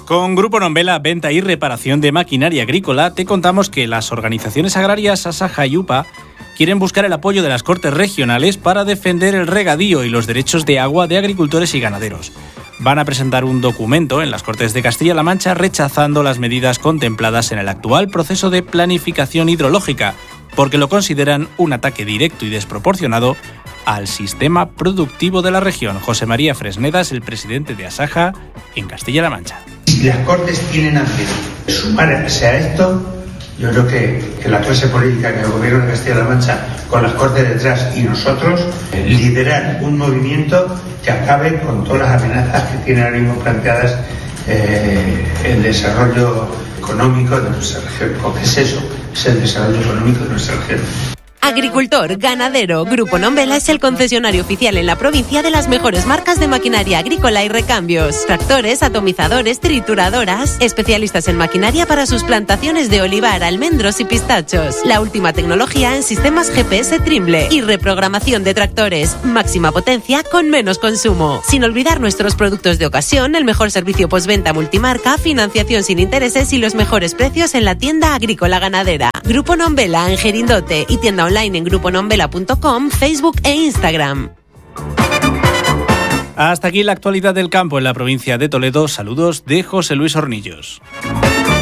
Con Grupo Nombela, venta y reparación de maquinaria agrícola, te contamos que las organizaciones agrarias Asaja y UPA quieren buscar el apoyo de las Cortes regionales para defender el regadío y los derechos de agua de agricultores y ganaderos. Van a presentar un documento en las Cortes de Castilla-La Mancha rechazando las medidas contempladas en el actual proceso de planificación hidrológica, porque lo consideran un ataque directo y desproporcionado al sistema productivo de la región. José María Fresneda es el presidente de Asaja en Castilla-La Mancha. Si las Cortes tienen ánimo de sumarse a esto, yo creo que la clase política, que el gobierno de Castilla-La Mancha, con las Cortes detrás y nosotros, liderar un movimiento que acabe con todas las amenazas que tienen ahora mismo planteadas el desarrollo económico de nuestra región. ¿Qué es eso? Es el desarrollo económico de nuestra región. Agricultor, ganadero, Grupo Nombela es el concesionario oficial en la provincia de las mejores marcas de maquinaria agrícola y recambios. Tractores, atomizadores, trituradoras, especialistas en maquinaria para sus plantaciones de olivar, almendros y pistachos. La última tecnología en sistemas GPS Trimble y reprogramación de tractores. Máxima potencia con menos consumo. Sin olvidar nuestros productos de ocasión, el mejor servicio postventa multimarca, financiación sin intereses y los mejores precios en la tienda agrícola ganadera. Grupo Nombela en Gerindote y tienda online en gruponombela.com, Facebook e Instagram. Hasta aquí la actualidad del campo en la provincia de Toledo. Saludos de José Luis Hornillos.